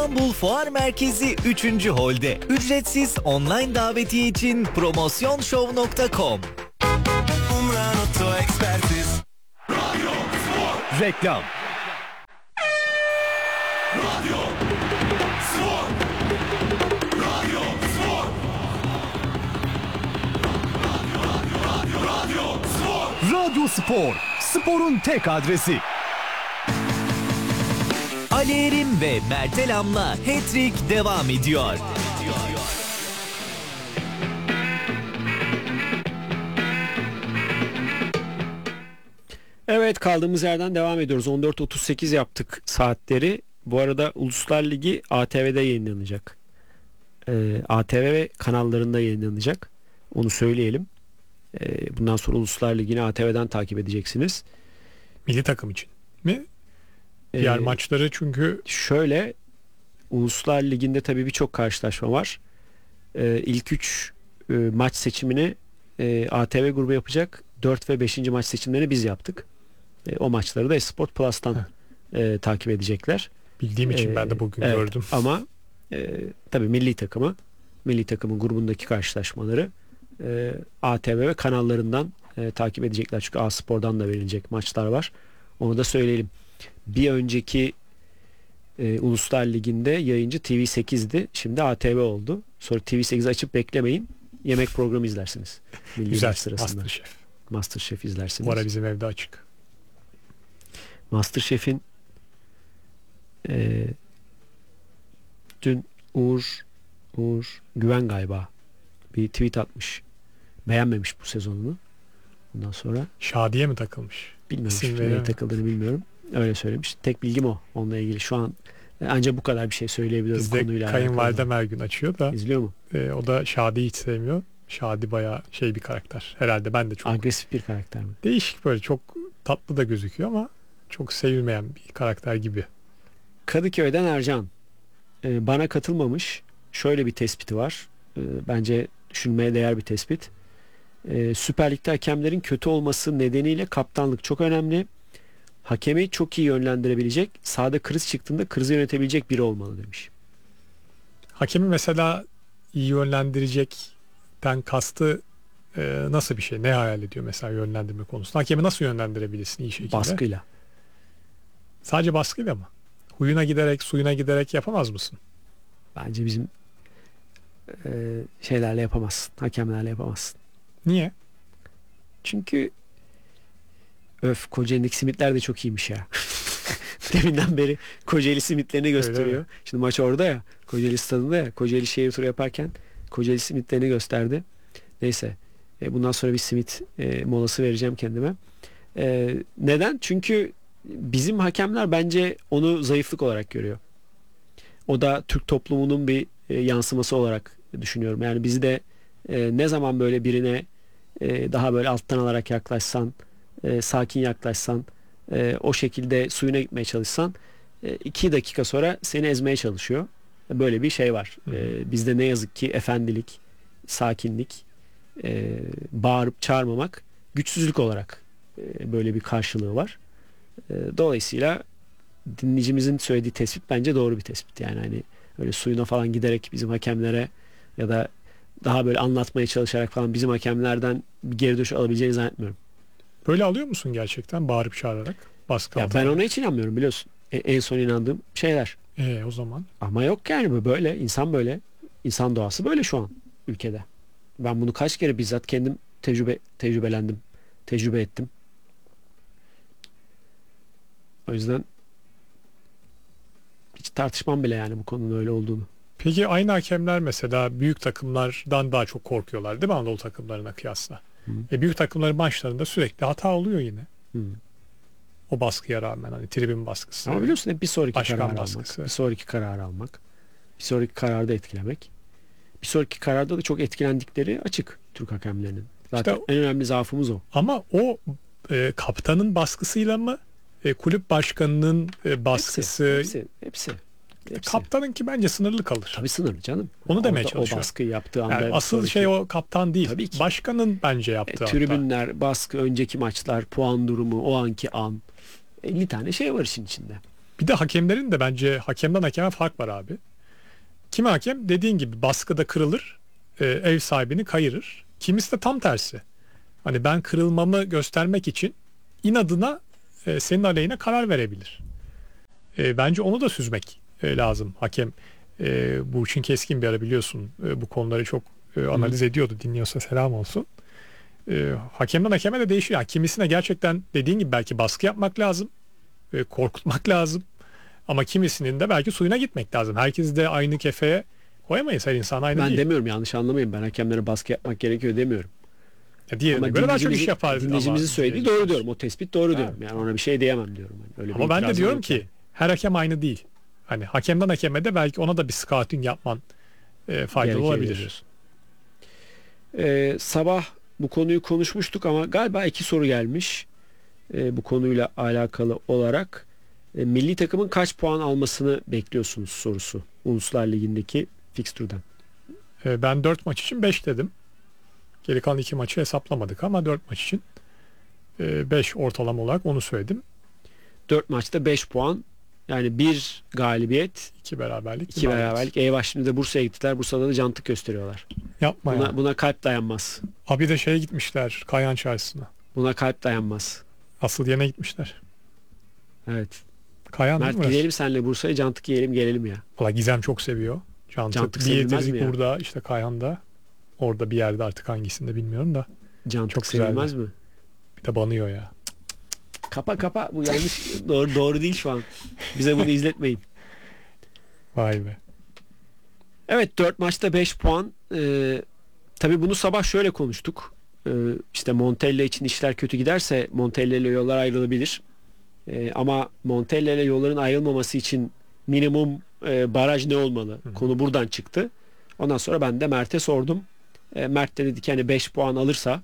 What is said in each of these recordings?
İstanbul Fuar Merkezi 3. Hol'de ücretsiz online davetiye için promosyonshow.com. Umran Oto Ekspertiz. Reklam. Radyo Spor, sporun tek adresi. Ali Erim ve Mert Elam'la Hat-Trick devam ediyor. Evet, kaldığımız yerden devam ediyoruz. 14.38 yaptık saatleri. Bu arada Uluslar Ligi ATV'de yayınlanacak. ATV kanallarında yayınlanacak. Onu söyleyelim. Bundan sonra Uluslar Ligi'ni ATV'den takip edeceksiniz. Milli takım için mi? Diğer maçları çünkü... Şöyle, Uluslar Ligi'nde tabii birçok karşılaşma var. İlk 3 maç seçimini ATV grubu yapacak. 4 ve 5. maç seçimlerini biz yaptık. O maçları da Esport Plus'tan takip edecekler. Bildiğim için ben de bugün gördüm. Ama tabii milli takımın grubundaki karşılaşmaları ATV ve kanallarından takip edecekler. Çünkü A-Spor'dan da verilecek maçlar var. Onu da söyleyelim. Bir önceki Uluslar Ligi'nde yayıncı TV8'di. Şimdi ATV oldu. Sonra TV8 açıp beklemeyin. Yemek programı izlersiniz. Güzel. Sırasında. Masterchef izlersiniz. Bu ara bizim evde açık. Masterchef'in dün Uğur Güven galiba bir tweet atmış. Beğenmemiş bu sezonunu. Bundan sonra Şadiye mi takılmış? Bilmiyorum. Neye takıldığını bilmiyorum. Öyle söylemiş. Tek bilgim o. Onunla ilgili şu an ancak bu kadar bir şey söyleyebilirim bizde konuyla kayınvalidem her gün açıyor da. İzliyor mu? O da Şadi'yi hiç sevmiyor. Şadi bayağı bir karakter. Herhalde ben de çok... Agresif bir karakter mi? Değişik, böyle çok tatlı da gözüküyor ama çok sevilmeyen bir karakter gibi. Kadıköy'den Ercan. Bana katılmamış. Şöyle bir tespiti var. Bence düşünmeye değer bir tespit. Süper Lig'de hakemlerin kötü olması nedeniyle kaptanlık çok önemli. Hakemi çok iyi yönlendirebilecek, sahada kriz çıktığında krizi yönetebilecek biri olmalı demiş. Hakemi mesela iyi yönlendirecekten kastı nasıl bir şey? Ne hayal ediyor mesela yönlendirme konusunda? Hakemi nasıl yönlendirebilirsin iyi şekilde? Baskıyla. Sadece baskıyla mı? Huyuna giderek, suyuna giderek yapamaz mısın? Bence bizim şeylerle yapamazsın. Hakemlerle yapamazsın. Niye? Çünkü Kocaeli'ndeki simitler de çok iyiymiş ya. Deminden beri Kocaeli simitlerini gösteriyor. Şimdi maç orada ya. Kocaeli stadında ya. Kocaeli şehir turu yaparken Kocaeli simitlerini gösterdi. Neyse. Bundan sonra bir simit molası vereceğim kendime. Neden? Çünkü bizim hakemler bence onu zayıflık olarak görüyor. O da Türk toplumunun bir yansıması olarak düşünüyorum. Yani bizi de ne zaman böyle birine daha böyle alttan alarak yaklaşsan, sakin yaklaşsan, o şekilde suyuna gitmeye çalışsan 2 dakika sonra seni ezmeye çalışıyor. Böyle bir şey var. Bizde ne yazık ki efendilik, sakinlik, bağırıp çağırmamak güçsüzlük olarak böyle bir karşılığı var. Dolayısıyla dinleyicimizin söylediği tespit bence doğru bir tespit. Yani hani öyle suyuna falan giderek bizim hakemlere ya da daha böyle anlatmaya çalışarak falan bizim hakemlerden bir geri dönüş alabileceğini zannetmiyorum. Böyle alıyor musun gerçekten bağırıp çağırarak? Baskı ya ben ona hiç inanmıyorum, biliyorsun. En son inandığım şeyler. O zaman. Ama yok yani, böyle insan böyle. İnsan doğası böyle şu an ülkede. Ben bunu kaç kere bizzat kendim tecrübe ettim. O yüzden hiç tartışmam bile yani bu konunun öyle olduğunu. Peki aynı hakemler mesela büyük takımlardan daha çok korkuyorlar değil mi Anadolu takımlarına kıyasla? Büyük takımların maçlarında sürekli hata oluyor yine. O baskıya rağmen, hani tribün baskısı. Ama biliyorsun hep bir sonraki karar baskısı. almak. Bir sonraki kararı almak. Bir sonraki kararda etkilemek. Bir sonraki kararda da çok etkilendikleri açık Türk hakemlerinin. Zaten İşte, en önemli zaafımız o. Ama o kaptanın baskısıyla mı? Kulüp başkanının baskısı. Hepsi. Kaptanınki bence sınırlı kalır. Tabii sınırlı canım. Onu demeye çalışıyorum. O baskıyı yaptığı anda. Yani asıl şey o kaptan değil. Tabii ki. Başkanın bence yaptığı tribünler, baskı, önceki maçlar, puan durumu, o anki an. 50 tane şey var işin içinde. Bir de hakemlerin de bence hakemden hakeme fark var abi. Kimi hakem dediğin gibi baskıda kırılır, ev sahibini kayırır. Kimisi de tam tersi. Hani ben kırılmamı göstermek için inadına senin aleyhine karar verebilir. Bence onu da süzmek lazım. Hakem Burçin Keskin bir ara biliyorsun bu konuları çok analiz ediyordu. Dinliyorsa selam olsun. Hakemden hakeme de değişiyor. Yani kimisine gerçekten dediğin gibi belki baskı yapmak lazım. Korkutmak lazım. Ama kimisinin de belki suyuna gitmek lazım. Herkes de aynı kefeye koyamayız. Her insan aynı Ben değil. demiyorum, yanlış anlamayın. Ben hakemlere baskı yapmak gerekiyor demiyorum. Diğerine göre daha çok iş yapar. Dinleyicimizin söylediği ama- doğru diyorum. O tespit doğru Ha. diyorum. Yani ona bir şey diyemem diyorum. Yani öyle bir Ama ben de itirazım diyorum yok ki yani. her hakem aynı değil. Hani hakemden hakeme de belki ona da bir scouting yapman faydalı Gerekiyor olabilir. diyorsun. Sabah bu konuyu konuşmuştuk ama galiba 2 soru gelmiş. Bu konuyla alakalı olarak. Milli takımın kaç puan almasını bekliyorsunuz sorusu. Uluslar Ligi'ndeki fikstürden. Ben 4 maç için 5 dedim. Geri kalan 2 maçı hesaplamadık ama 4 maç için 5 ortalama olarak onu söyledim. 4 maçta 5 puan. Yani 1 galibiyet, 2 beraberlik. 2 beraberlik. Eyvah, şimdi de Bursa'ya gittiler. Bursa'da da cantık gösteriyorlar. Yapma ya. Buna kalp dayanmaz. Abi de şeye gitmişler Kayhan Çarşısı'na. Buna kalp dayanmaz. Asıl yerine gitmişler. Evet. Kayhan değil Mert, mi burası? gidelim seninle Bursa'ya, cantık yiyelim gelelim ya. Valla Gizem çok seviyor. Cantık. Cantık Bir sevilmez yedirdik mi ya? burada işte Kayhan'da. Orada bir yerde artık hangisinde bilmiyorum da. Cantık Çok güzeldi. sevilmez mi? Bir de banıyor ya. Kapa bu yanlış. doğru değil şu an. Bize bunu izletmeyin. Vay be. Evet, 4 maçta 5 puan. Tabii bunu sabah şöyle konuştuk. İşte Montella için işler kötü giderse Montella ile yollar ayrılabilir. Ama Montella ile yolların ayrılmaması için minimum baraj ne olmalı? Konu buradan çıktı. Ondan sonra ben de Mert'e sordum. Mert de dedi ki hani 5 puan alırsa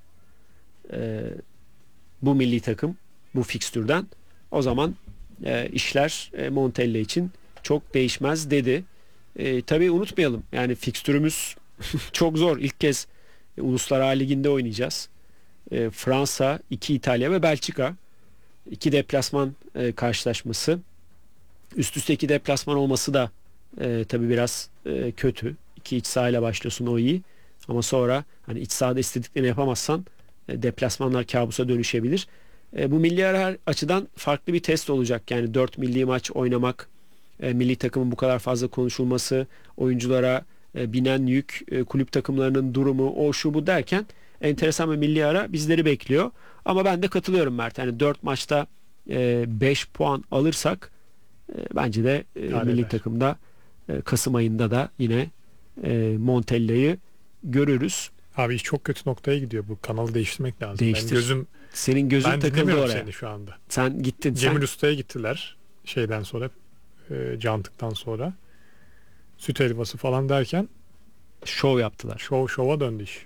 bu milli takım bu fikstürden, o zaman işler Montella için çok değişmez dedi. Tabii unutmayalım, yani fikstürümüz çok zor. İlk kez Uluslar Ligi'nde oynayacağız. Fransa, 2 İtalya ve Belçika. 2 deplasman karşılaşması. Üst üste 2 deplasman olması da tabii biraz kötü. 2 iç sahayla başlıyorsun, o iyi. Ama sonra hani iç sahada istediklerini yapamazsan deplasmanlar kabusa dönüşebilir. Bu milli ara her açıdan farklı bir test olacak. Yani 4 milli maç oynamak, milli takımın bu kadar fazla konuşulması, oyunculara binen yük, kulüp takımlarının durumu, o şu bu derken enteresan bir milli ara bizleri bekliyor. Ama ben de katılıyorum Mert. Yani 4 maçta 5 puan alırsak bence de milli takımda Kasım ayında da yine Montella'yı görürüz. Abi iş çok kötü noktaya gidiyor. Bu kanalı değiştirmek lazım. Değiştir. Senin gözün Ben takıldı dinlemiyorum oraya. seni şu anda. Sen gittin. Cemil Usta'ya gittiler. Şeyden sonra cantıktan sonra. Süt helvası falan derken Şov yaptılar. şova döndü iş.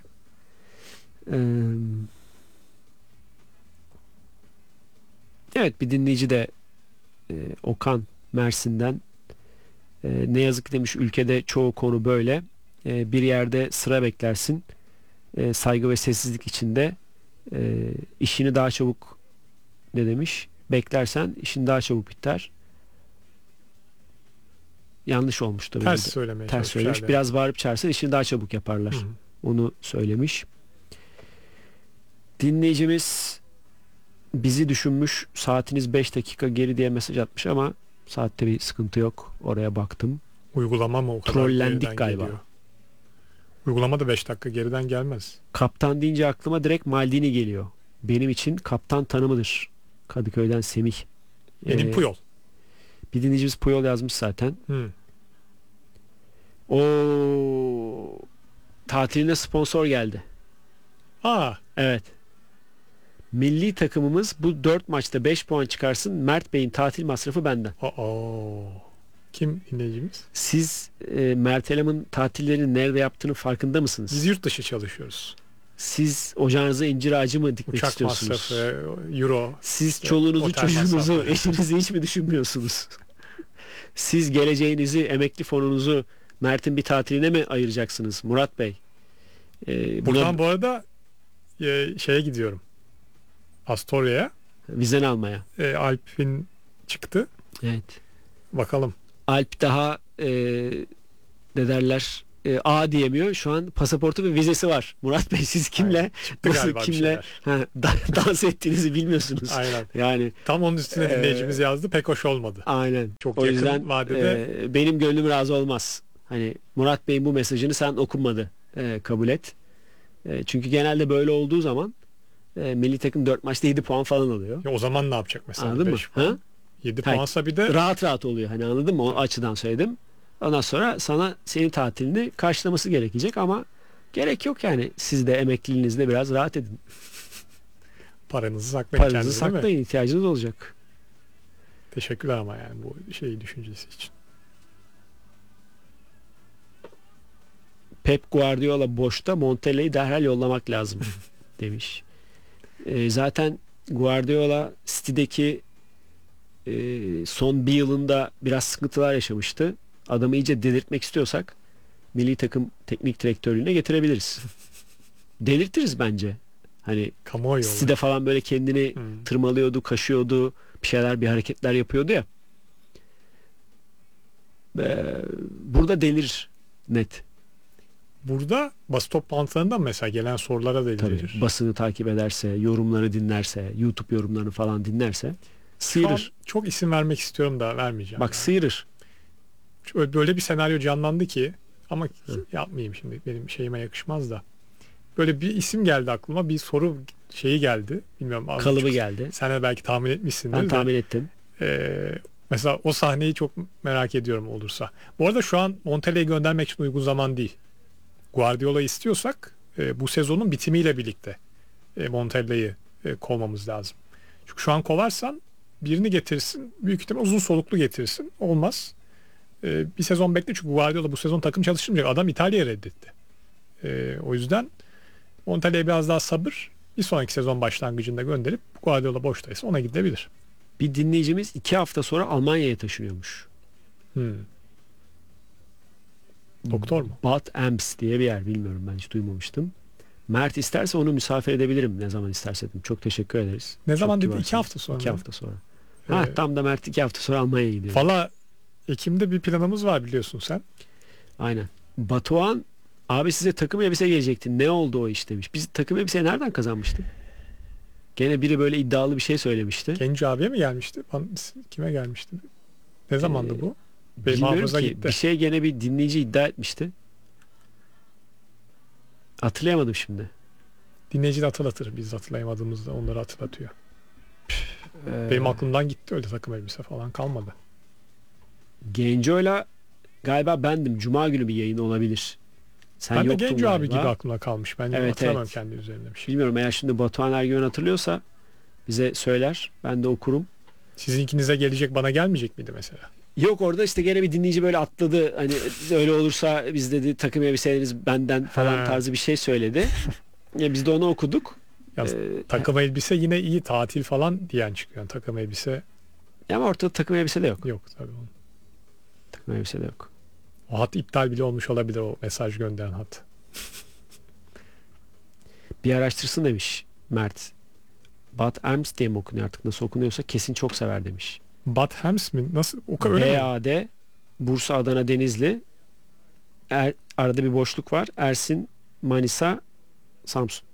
Evet, bir dinleyici de Okan Mersin'den ne yazık ki demiş, ülkede çoğu konu böyle. Bir yerde sıra beklersin. Saygı ve sessizlik içinde işini daha çabuk, ne demiş? Beklersen işin daha çabuk biter. Yanlış olmuş tabii. Ters burada. söylemeye Ters çalışmışlar söylemiş. yani. Biraz bağırıp çağırsan işini daha çabuk yaparlar. Hı hı. Onu söylemiş. Dinleyicimiz bizi düşünmüş, saatiniz 5 dakika geri diye mesaj atmış ama saatte bir sıkıntı yok. Oraya baktım. Uygulama mı o kadar Trollendik geriden galiba. geliyor? Uygulama da 5 dakika geriden gelmez. Kaptan deyince aklıma direkt Maldini geliyor. Benim için kaptan tanımıdır. Kadıköy'den Semih. Benim Puyol. Bir dinleyicimiz Puyol yazmış zaten. Hı. O tatiline sponsor geldi. Aa, Evet. Milli takımımız bu 4 maçta 5 puan çıkarsın. Mert Bey'in tatil masrafı benden. kim dinleyicimiz? Siz Mert Elam'ın tatillerini nerede yaptığını farkında mısınız? Biz yurt dışı çalışıyoruz. Siz ocağınıza incir ağacı mı dikmek Uçak istiyorsunuz? masrafı, euro. Siz çoluğunuzu, otel çocuğunuzu, masrafları. eşinizi hiç mi düşünmüyorsunuz? Siz geleceğinizi, emekli fonunuzu Mert'in bir tatiline mi ayıracaksınız Murat Bey? Buradan bu arada şeye gidiyorum. Astoria'ya. vizen almaya. Alp'in çıktı. Evet. Bakalım. Alp daha ne derler, A diyemiyor. Şu an pasaportu ve vizesi var. Murat Bey, siz kimle Aynen. Çıktı nasıl galiba bir kimle şeyler. dans ettiğinizi bilmiyorsunuz. Aynen. Yani Tam onun üstüne dinleyicimiz yazdı. Pek hoş olmadı. aynen. Çok O yakın yüzden vadede- benim gönlüm razı olmaz. Hani Murat Bey'in bu mesajını sen okunmadı kabul et. Çünkü genelde böyle olduğu zaman milli takım 4 maçta 7 puan falan alıyor. Ya o zaman ne yapacak mesela? Anladın mı? 5 puan. Ha? 7 Hayır. puansa bir de Rahat rahat oluyor. Hani anladın mı? O açıdan söyledim. Ondan sonra sana senin tatilini karşılaması gerekecek ama gerek yok yani. Siz de emekliliğinizde biraz rahat edin. paranızı saklayın Paranızı kendinize, değil mi? saklayın. İhtiyacınız olacak. Teşekkürler ama yani bu düşüncesi için. Pep Guardiola boşta, Montella'yı derhal yollamak lazım demiş. Zaten Guardiola City'deki son bir yılında biraz sıkıntılar yaşamıştı. Adamı iyice delirtmek istiyorsak milli takım teknik direktörlüğüne getirebiliriz. Delirtiriz bence. Hani Kamuoyu olarak. City'de falan böyle kendini tırmalıyordu, kaşıyordu, bir hareketler yapıyordu ya. Burada delir net. Burada basın toplantılarında mesela gelen sorulara da Tabii, delirir. basını takip ederse, yorumları dinlerse, YouTube yorumlarını falan dinlerse Şu an sıyırır. çok isim vermek istiyorum da vermeyeceğim. Bak sıyırır. Böyle bir senaryo canlandı ki ama yapmayayım şimdi, benim şeyime yakışmaz da. Böyle bir isim geldi aklıma, bir soru şeyi geldi. Bilmiyorum. az Kalıbı buçuk- geldi. Sen de belki tahmin etmişsindir. Ben de. tahmin ettim. Mesela o sahneyi çok merak ediyorum olursa. Bu arada şu an Montella'yı göndermek için uygun zaman değil. Guardiola'yı istiyorsak bu sezonun bitimiyle birlikte Montella'yı kovmamız lazım. Çünkü şu an kovarsan birini getirsin, büyük ihtimal uzun soluklu getirsin. Olmaz. Bir sezon bekle, çünkü Guardiola bu sezon takım çalıştırmayacak. Adam İtalya'ya reddetti. O yüzden Montella'ya biraz daha sabır. Bir sonraki sezon başlangıcında gönderip Guardiola boştaysa ona gidebilir. Bir dinleyicimiz 2 hafta sonra Almanya'ya taşınıyormuş. Doktor mu? Bad Ems diye bir yer, bilmiyorum, ben hiç duymamıştım. Mert isterse onu misafir edebilirim ne zaman isterse dedim. Çok teşekkür ederiz. Ne Çok zaman dedi? kibarsınız. 2 hafta sonra. 2 hafta sonra. Ha, Ee, tam da Mert 2 hafta sonra Almanya'ya gidiyor. Valla Ekim'de bir planımız var, biliyorsun sen. Aynen. Batuhan abi size takım elbise gelecekti. Ne oldu o iş demiş. Biz takım elbiseyi nereden kazanmıştık? Gene biri böyle iddialı bir şey söylemişti. Genci abiye mi gelmişti? Kime gelmişti? Ne zamandı bu? Benim Bilmiyorum hafıza ki. gitti. Bir şey gene bir dinleyici iddia etmişti. Hatırlayamadım şimdi. Dinleyici de hatırlatır. Biz hatırlayamadığımızda onları hatırlatıyor. Ee, Benim aklımdan gitti, öyle takım elbise falan kalmadı. Genco'yla galiba bendim. Cuma günü bir yayın olabilir. Sen Ben de yoktun Genci abi galiba. gibi aklımda kalmış. Ben Evet, hatırlamam evet. kendi üzerimde bir şey. Bilmiyorum, eğer şimdi Batuhan Ergüven hatırlıyorsa bize söyler. Ben de okurum. Sizinkinize gelecek, bana gelmeyecek miydi mesela? Yok, orada işte gene bir dinleyici böyle atladı. Hani öyle olursa biz dedi takım elbiseleriniz benden falan Ha. tarzı bir şey söyledi. Ya biz de onu okuduk. Yalnız Ee, takım elbise yine iyi, tatil falan diyen çıkıyor. Yani takım elbise Ama ortada takım elbise de yok. yok tabii. Onun. Takım elbise de yok. O hat iptal bile olmuş olabilir, o mesaj gönderen hat. Bir araştırsın demiş Mert. Bad Ems diye mi okunuyor artık, nasıl okunuyorsa, kesin çok sever demiş. Bad Hems mi? Nasıl? O kadar öyle mi? BAD Bursa, Adana, Denizli. Arada bir boşluk var. Ersin, Manisa, Samsun.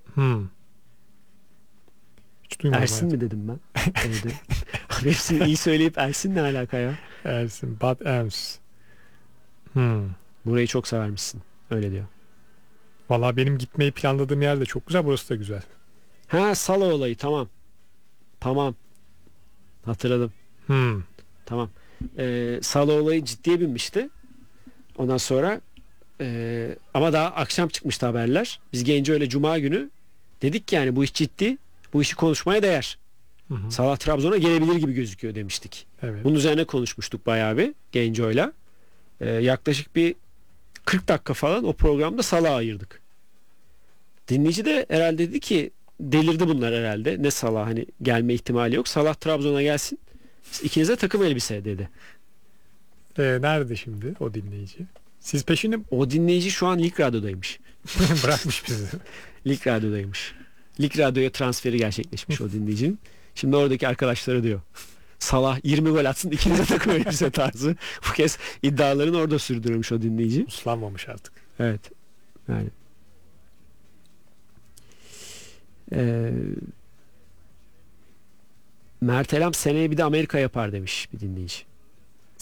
Hiç duymadım. Ersin mi dedim ben? Evde. Abi hepsini iyi söyleyip Ersin ne alaka ya? Ersin. Bad Ems. Burayı çok severmişsin. Öyle diyor. Valla benim gitmeyi planladığım yer de çok güzel. Burası da güzel. Ha, Sala olayı, tamam. Tamam. Hatırladım. Tamam. Sala olayı ciddiye binmişti. Ondan sonra ama daha akşam çıkmıştı haberler. Biz Genco öyle Cuma günü dedik ki yani bu iş ciddi. Bu işi konuşmaya değer. Salah Trabzon'a gelebilir gibi gözüküyor demiştik. Evet. Bunun üzerine konuşmuştuk bayağı bir Genco'yla. Yaklaşık bir 40 dakika falan o programda Salah'a ayırdık. Dinleyici de herhalde dedi ki delirdi bunlar herhalde. Ne Salah, hani gelme ihtimali yok. Salah Trabzon'a gelsin. İkinize takım elbise dedi. Nerede şimdi o dinleyici? Siz peşini O dinleyici şu an Lig Radyo'daymış. bırakmış bizi. Lig Radyo'daymış. Lig Radyo'ya transferi gerçekleşmiş o dinleyicinin. Şimdi oradaki arkadaşları diyor. Salah 20 gol atsın ikinize takım elbise tarzı. Bu kez iddialarını orada sürdürmüş o dinleyici. Uslanmamış artık. Evet. Yani. Mert Elem seneye bir de Amerika yapar demiş bir dinleyici.